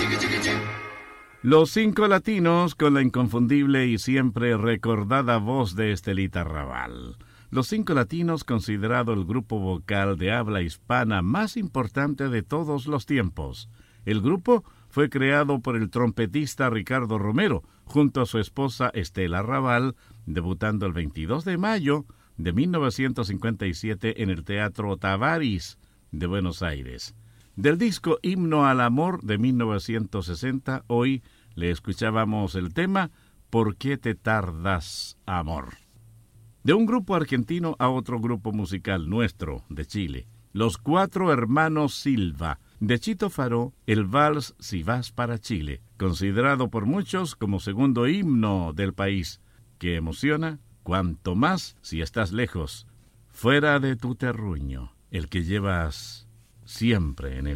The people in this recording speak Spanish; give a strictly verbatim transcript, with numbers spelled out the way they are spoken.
Los Cinco Latinos con la inconfundible y siempre recordada voz de Estelita Raval. Los Cinco Latinos, considerado el grupo vocal de habla hispana más importante de todos los tiempos. El grupo fue creado por el trompetista Ricardo Romero, junto a su esposa Estela Raval, debutando el veintidós de mayo de mil novecientos cincuenta y siete en el Teatro Tavares de Buenos Aires. Del disco Himno al Amor de mil novecientos sesenta, hoy le escuchábamos el tema ¿Por qué te tardas, amor? De un grupo argentino a otro grupo musical nuestro, de Chile, Los Cuatro Hermanos Silva, de Chito Faró, el vals Si vas para Chile, considerado por muchos como segundo himno del país, que emociona cuanto más si estás lejos, fuera de tu terruño, el que llevas siempre en el